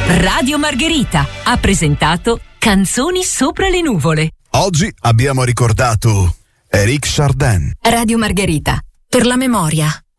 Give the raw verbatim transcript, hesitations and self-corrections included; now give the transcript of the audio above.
Radio Margherita ha presentato Canzoni sopra le nuvole. Oggi abbiamo ricordato Eric Chardin. Radio Margherita, per la memoria.